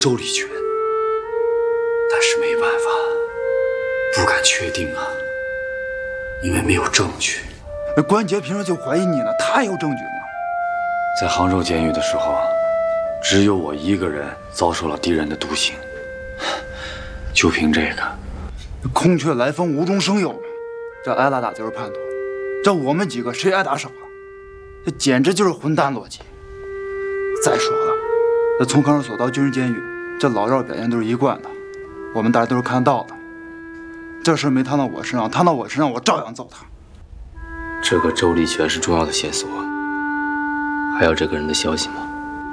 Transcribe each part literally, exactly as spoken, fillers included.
周立权，但是没办法，不敢确定啊，因为没有证据。 那关杰凭什么就怀疑你呢？他有证据吗？ 在杭州监狱的时候，只有我一个人遭受了敌人的毒刑。就凭这个， 空穴来风，无中生有，这挨打打就是叛徒，这我们几个谁挨打少了？这简直就是混蛋逻辑。再说了，这从看守所到军事监狱，这老赵表现都是一贯的，我们大家都是看得到的。这事没摊到我身上，摊到我身上，我照样揍他。 这个周立权是重要的线索，还有这个人的消息吗？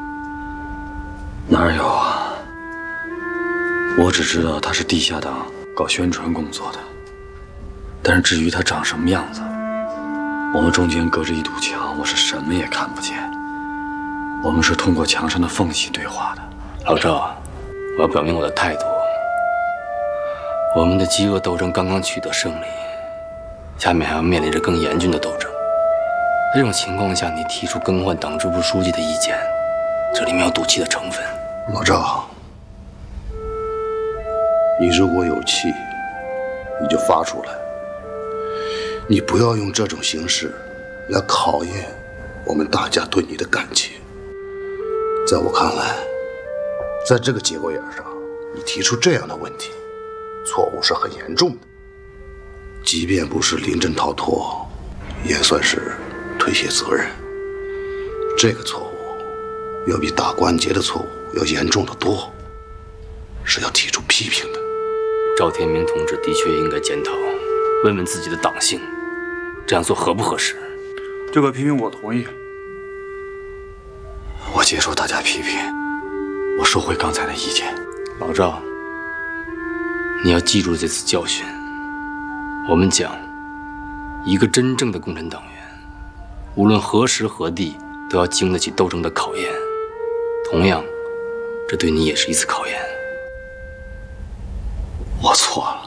哪有啊？我只知道他是地下党搞宣传工作的，但是至于他长什么样子，我们中间隔着一堵墙，我是什么也看不见。我们是通过墙上的缝隙对话的。 老赵，我要表明我的态度。我们的饥饿斗争刚刚取得胜利，下面还要面临着更严峻的斗争。在这种情况下，你提出更换党支部书记的意见，这里面有赌气的成分。 老赵，你如果有气，你就发出来。你不要用这种形式来考验我们大家对你的感情。在我看来，在这个节骨眼上，你提出这样的问题，错误是很严重的。即便不是临阵逃脱，也算是推卸责任。这个错误要比打关节的错误要严重得多，是要提出批评的。 赵天明同志的确应该检讨，问问自己的党性，这样做合不合适？ 这个批评我同意。 我接受大家批评，我收回刚才的意见。 老赵，你要记住这次教训。我们讲，一个真正的共产党员，无论何时何地，都要经得起斗争的考验。同样，这对你也是一次考验。 我错了。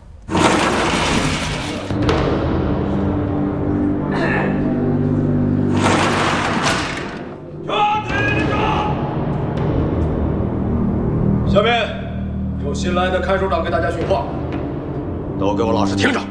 下面由新来的看守长给大家训话，都给我老实听着。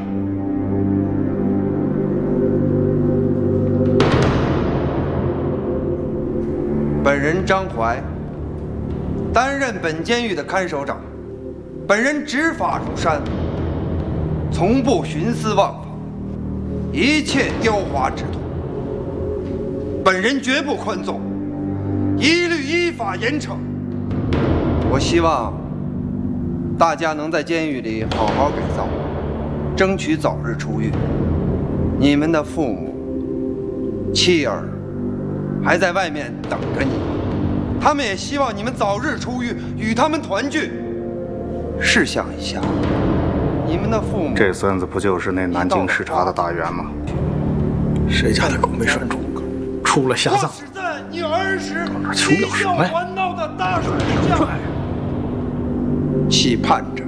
本人张怀，担任本监狱的看守长。本人执法如山，从不徇私枉法，一切雕滑之徒，本人绝不宽纵，一律依法严惩。我希望大家能在监狱里好好改造，争取早日出狱。你们的父母、妻儿还在外面等着你们，他们也希望你们早日出狱，与他们团聚。试想一下，你们的父母…… 这孙子不就是那南京视察的大员吗？ 谁家的狗没拴住？出了下葬。 是在你儿时求要什么呀？ 玩闹的大水下，期盼着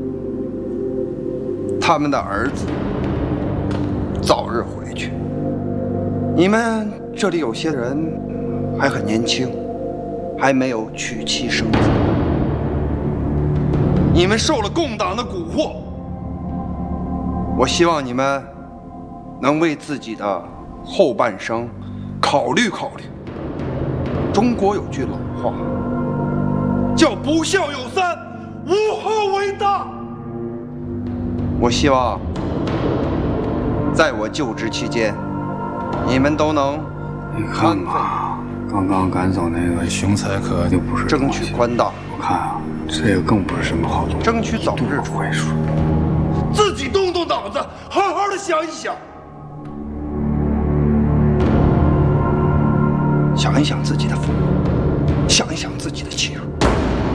他们的儿子早日回去。你们这里有些人还很年轻，还没有娶妻生子。你们受了共党的蛊惑，我希望你们能为自己的后半生考虑考虑。中国有句老话，叫不孝有三，无后为大。我希望在我就职期间，你们都能你看吧，刚刚赶走那个雄才可就不是争取宽大。 我看啊，这个更不是什么好东西， 争取早日出回数。 自己动动脑子，好好的想一想，想一想自己的父母，想一想自己的妻儿。